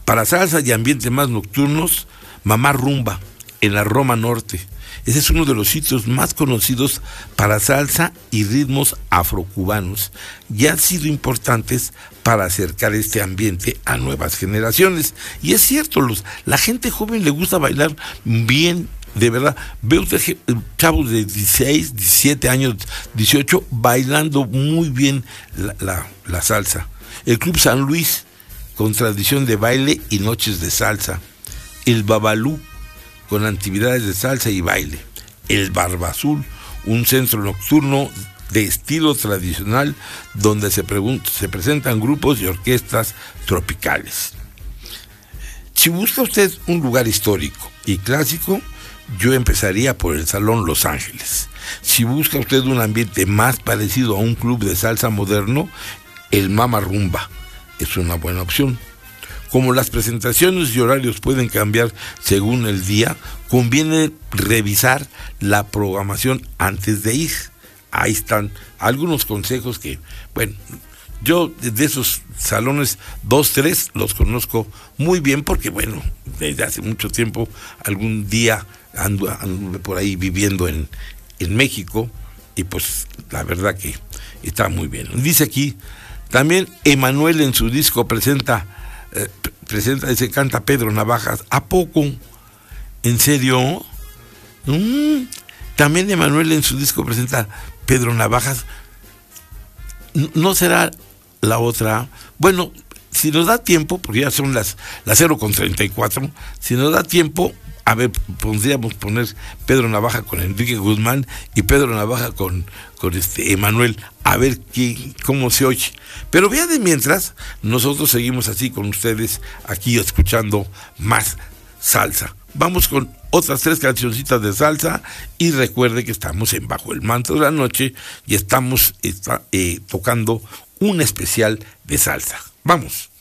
Para salsa y ambientes más nocturnos, Mamá Rumba, en la Roma Norte. Ese es uno de los sitios más conocidos para salsa y ritmos afrocubanos, y han sido importantes para acercar este ambiente a nuevas generaciones. Y es cierto, la gente joven le gusta bailar bien, de verdad. Veo usted chavos de 16, 17 años, 18, bailando muy bien la salsa. El Club San Luis, con tradición de baile y noches de salsa. El Babalú, con actividades de salsa y baile. El Barba Azul, un centro nocturno de estilo tradicional donde se presentan grupos y orquestas tropicales. Si busca usted un lugar histórico y clásico, yo empezaría por el Salón Los Ángeles. Si busca usted un ambiente más parecido a un club de salsa moderno, el Mama Rumba es una buena opción. Como las presentaciones y horarios pueden cambiar según el día, conviene revisar la programación antes de ir. Ahí están algunos consejos que, bueno, yo de esos salones 2, 3 los conozco muy bien porque, bueno, desde hace mucho tiempo, algún día ando por ahí viviendo en México, y pues la verdad que está muy bien. Dice aquí, también Emanuel en su disco presenta, dice, canta Pedro Navajas. ¿A poco? ¿En serio? También Emanuel en su disco presenta Pedro Navajas. ¿No será la otra? Bueno, si nos da tiempo, porque ya son las 0:34, si nos da tiempo, a ver, podríamos poner Pedro Navaja con Enrique Guzmán y Pedro Navaja con Emanuel, a ver cómo se oye. Pero vean, de mientras, nosotros seguimos así con ustedes, aquí escuchando más salsa. Vamos con otras 3 cancioncitas de salsa, y recuerde que estamos en Bajo el Manto de la Noche y estamos tocando un especial de salsa. Vamos.